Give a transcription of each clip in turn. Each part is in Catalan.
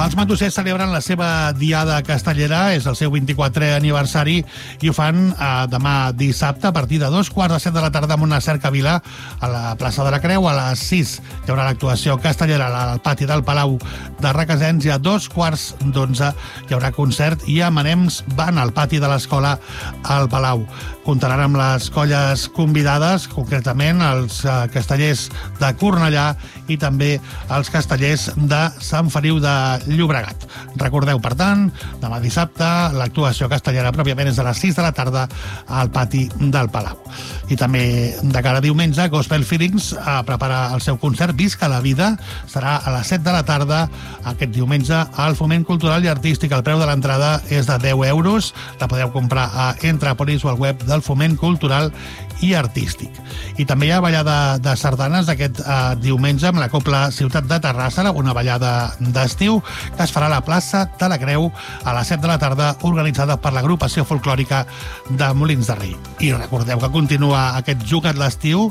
Els matossers celebren la seva diada castellera, és el seu 24è aniversari, i ho fan demà dissabte a partir de 2:15 de la tarda amb una cercavila a la plaça de la Creu. A les 6 hi haurà l'actuació castellera al pati del Palau de Requesens i a 2:15 hi haurà concert i Amanems van al pati de l'escola al Palau. Comptaran amb les colles convidades, concretament els castellers de Cornellà i també els castellers de Sant Feliu de Llobregat. Recordeu, per tant, demà dissabte l'actuació castellera pròpiament és a les 6 de la tarda al pati del Palau. I també de cara a diumenge, Gospel Feelings prepara el seu concert Visca la vida. Serà a les 7 de la tarda aquest diumenge al Foment Cultural i Artístic. El preu de l'entrada és de 10 euros. La podeu comprar a Entrapolis o al web del Foment Cultural i Artístic. I també hi ha ballada de sardanes aquest diumenge amb la Cobla Ciutat de Terrassa, una ballada d'estiu que es farà a la plaça de la Creu a les 7 de la tarda, organitzada per l'agrupació folclòrica de Molins de Rei. I recordeu que continua aquest Juga't l'estiu.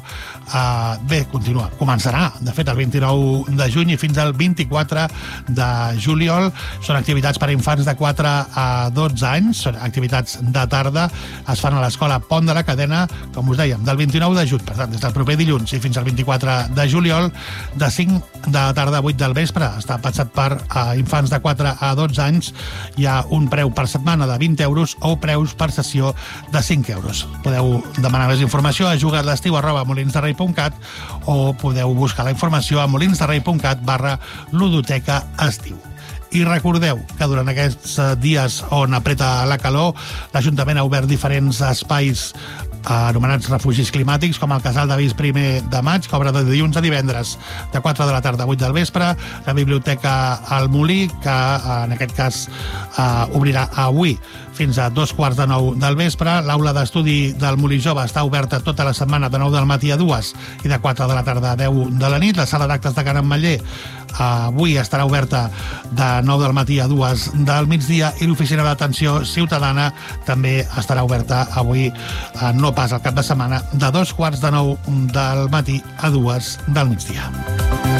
Començarà, de fet, el 29 de juny i fins al 24 de juliol. Són activitats per a infants de 4 a 12 anys, són activitats de tarda, es fan a l'escola Pont de la Cadena, com us dèiem, del 29 de juny, per tant, des del proper dilluns i fins al 24 de juliol, de 5 de la tarda a 8 del vespre. Està pensat per infants de 4 a 12 anys. Hi ha un preu per setmana de 20 euros o preus per sessió de 5 euros. Podeu demanar més informació a jugatlestiu@molinsderrei.cat o podeu buscar la informació a molinsderrei.cat/ludoteca estiu. I recordeu que durant aquests dies on apreta la calor, l'Ajuntament ha obert diferents espais anomenats refugis climàtics, com el Casal d'Avis 1 de maig, que obre de dilluns a divendres de 4 de la tarda a 8 del vespre, la Biblioteca al Molí, que en aquest cas obrirà avui fins a 2:15 del vespre. L'aula d'estudi del Molí Jove està oberta tota la setmana de 9 del matí a 2 i de 4 de la tarda a 10 de la nit. La sala d'actes de Can Ametller avui estarà oberta de 9 del matí a 2 del migdia i l'oficina d'atenció ciutadana també estarà oberta avui, no pas al cap de setmana, de 8:45 del matí a 2 del migdia.